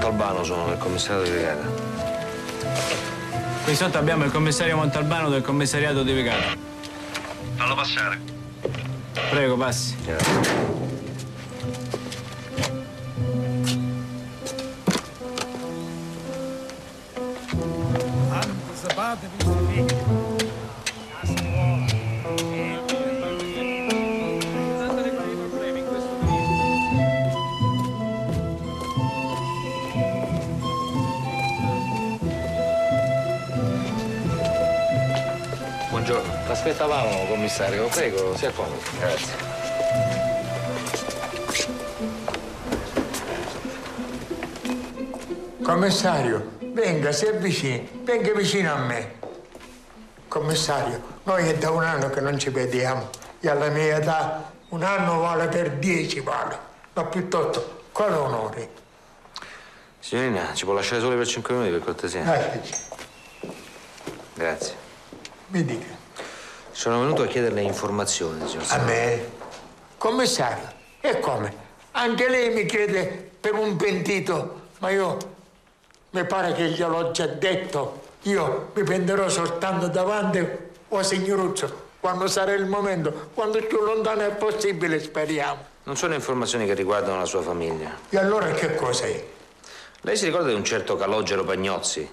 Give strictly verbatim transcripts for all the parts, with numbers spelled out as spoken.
Montalbano, sono del commissariato di Vigata. Qui sotto abbiamo il commissario Montalbano del commissariato di Vigata. Fallo passare. Prego, passi. Grazie. Buongiorno. L'aspettavamo, commissario. Prego, si accomodi. Grazie. Commissario, venga, si avvicini, venga vicino a me. Commissario, noi è da un anno che non ci vediamo e alla mia età un anno vale per dieci vale, ma piuttosto con onori. Signorina, ci può lasciare solo per cinque minuti, per cortesia? Eccoci. Grazie. Mi dica. Sono venuto a chiederle informazioni, signor A Senatore. me? Commissario, e come? Anche lei mi crede per un pentito, ma io mi pare che gliel'ho già detto. Io mi prenderò soltanto davanti o signoruzzo, quando sarà il momento, quando più lontano è possibile, speriamo. Non sono informazioni che riguardano la sua famiglia. E allora che cos'è? Lei si ricorda di un certo Calogero Pagnozzi?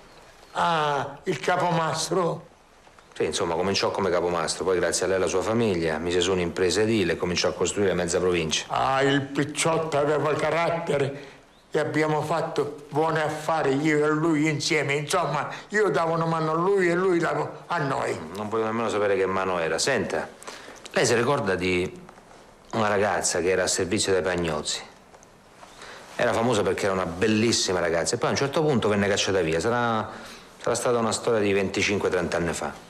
Ah, il capomastro? Sì, insomma, cominciò come capomastro, poi grazie a lei e alla sua famiglia mise su un'impresa edile e cominciò a costruire mezza provincia. Ah, il picciotto aveva carattere e abbiamo fatto buoni affari io e lui insieme. Insomma, io davo una mano a lui e lui dava a noi. Non volevo nemmeno sapere che mano era. Senta, lei si ricorda di una ragazza che era a servizio dei Pagnozzi? Era famosa perché era una bellissima ragazza e poi a un certo punto venne cacciata via. Sarà, sarà stata una storia di venticinque trenta anni fa.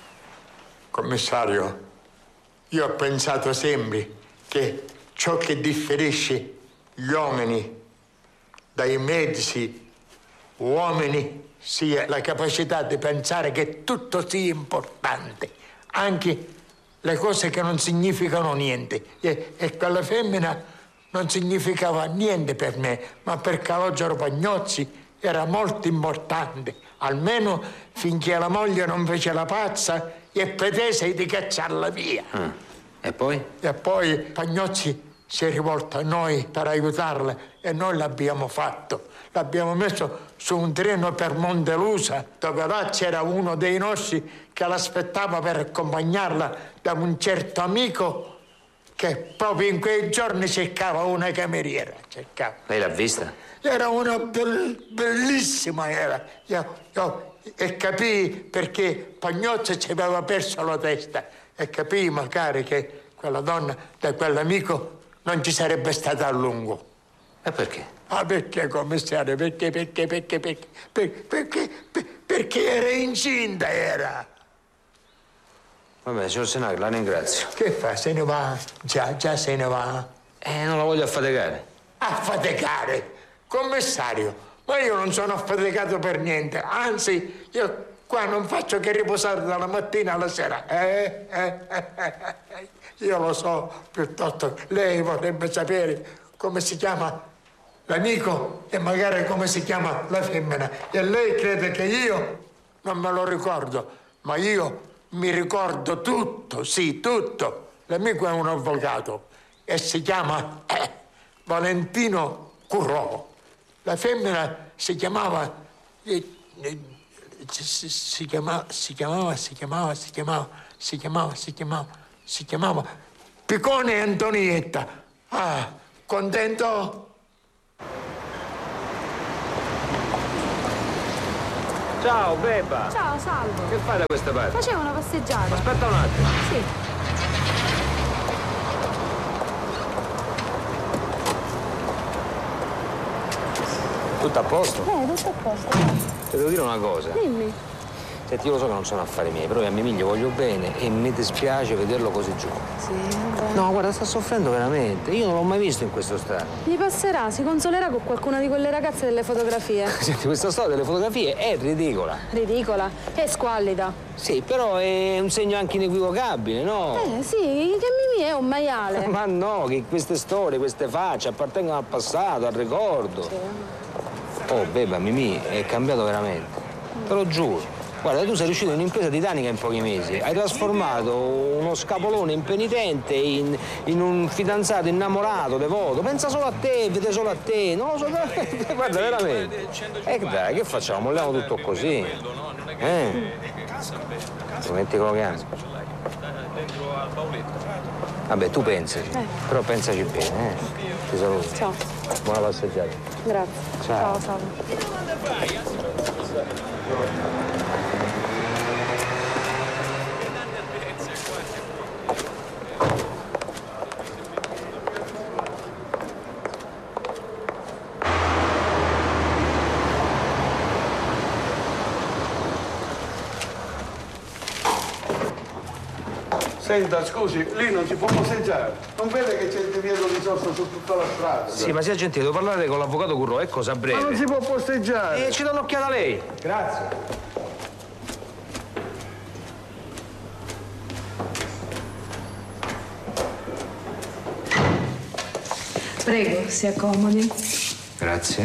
Commissario, io ho pensato sempre che ciò che differisce gli uomini dai mezzi uomini sia la capacità di pensare che tutto sia importante, anche le cose che non significano niente. E, e quella femmina non significava niente per me, ma per Calogero Pagnozzi era molto importante, almeno finché la moglie non fece la pazza e pretese di cacciarla via. Mm. E poi? E poi Pagnozzi si è rivolto a noi per aiutarla e noi l'abbiamo fatto. L'abbiamo messo su un treno per Montelusa, dove là c'era uno dei nostri che l'aspettava per accompagnarla da un certo amico che proprio in quei giorni cercava una cameriera. Cercava. Lei l'ha vista? Era una bell- bellissima, era. Io, io, e capii perché Pagnozzi ci aveva perso la testa e capii magari che quella donna da quell'amico non ci sarebbe stata a lungo. E perché? Ah, perché, commissario? Perché, perché, perché, perché, perché, perché, perché, perché era incinta, era. Vabbè, signor Senato, la ringrazio. Che fa? Se ne va? Già, già se ne va? Eh, non la voglio affaticare. Affaticare? Commissario, ma io non sono affaticato per niente. Anzi, io qua non faccio che riposare dalla mattina alla sera. Eh, eh, eh, eh. Io lo so, piuttosto lei vorrebbe sapere come si chiama l'amico e magari come si chiama la femmina. E lei crede che io non me lo ricordo, ma io mi ricordo tutto, sì, tutto. L'amico è un avvocato e si chiama eh, Valentino Currò. La femmina si chiamava, eh, eh, si, si chiamava, si chiamava, si chiamava, si chiamava, si chiamava, si chiamava, si chiamava Piccone Antonietta. Ah, contento? Ciao, Beppa. Ciao, Salvo. Che fai da questa parte? Facevo una passeggiata. Aspetta un attimo. Sì. Tutto a posto? Eh, tutto a posto. Ti devo dire una cosa. Dimmi. Senti, io lo so che non sono affari miei, però a mio figlio voglio bene e mi dispiace vederlo così giù. Sì, vabbè. No, guarda, sta soffrendo veramente. Io non l'ho mai visto in questo stato. Gli passerà, si consolerà con qualcuna di quelle ragazze delle fotografie. Senti, questa storia delle fotografie è ridicola. Ridicola e squallida. Sì, però è un segno anche inequivocabile, no? Eh, sì, che Mimì è un maiale. Ma no, che queste storie, queste facce appartengono al passato, al ricordo. Sì. Oh, Beba, Mimì, è cambiato veramente. Te lo giuro. Guarda, tu sei riuscito in un'impresa titanica in pochi mesi. Hai trasformato uno scapolone impenitente in, in un fidanzato innamorato, devoto. Pensa solo a te, vede solo a te. Non lo so, guarda, veramente. E eh, dai, che facciamo? Molliamo tutto così? Eh? Prometti quello che ami. Vabbè, tu pensaci. Eh. Però pensaci bene, eh? Ti saluto. Ciao. Buona passeggiata. Grazie. Ciao. Ciao, Salvo. Senta, scusi, lì non si può posteggiare. Non vede che c'è il divieto di sosta su tutta la strada? Sì, ma sia gentile, devo parlare con l'avvocato Curro, è cosa breve. Ma non si può posteggiare. E ci do un'occhiata lei. Grazie. Prego, si accomodi. Grazie.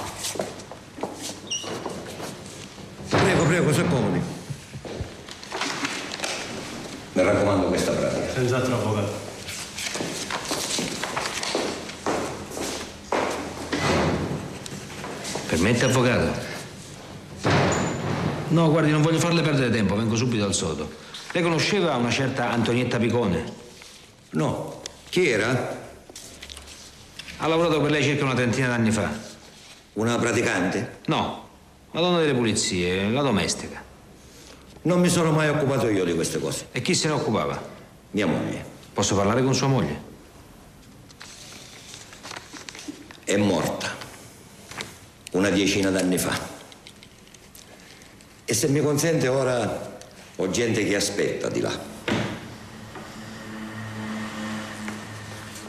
Prego, prego, si accomodi. Mi raccomando questa pratica. Senz'altro, avvocato. Permette, avvocato? No, guardi, non voglio farle perdere tempo, vengo subito al sodo. Lei conosceva una certa Antonietta Picone? No. Chi era? Ha lavorato per lei circa una trentina d'anni fa. Una praticante? No, la donna delle pulizie, la domestica. Non mi sono mai occupato io di queste cose. E chi se ne occupava? Mia moglie. Posso parlare con sua moglie? È morta. Una decina d'anni fa. E se mi consente ora ho gente che aspetta di là.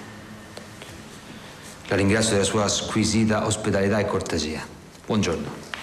La ringrazio della sua squisita ospitalità e cortesia. Buongiorno.